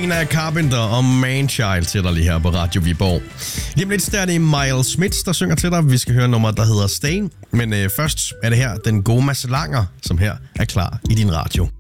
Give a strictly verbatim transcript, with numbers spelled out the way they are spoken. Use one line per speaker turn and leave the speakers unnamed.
Sabrina Carpenter og Manchild til dig lige her på Radio Viborg. Lige om lidt der er det Miles Smith, der synger til dig. Vi skal høre nummer, der hedder Stay. Men øh, først er det her den gode Mads Langer, som her er klar i din radio.